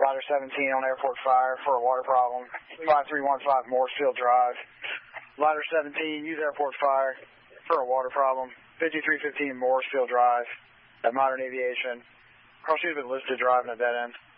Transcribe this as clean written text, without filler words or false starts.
Ladder 17 on Airport Fire for a water problem. 5315 Moorefield Drive. Ladder 17, use Airport Fire for a water problem. 5315 Moorefield Drive at Modern Aviation. Cross Unit listed driving a dead end.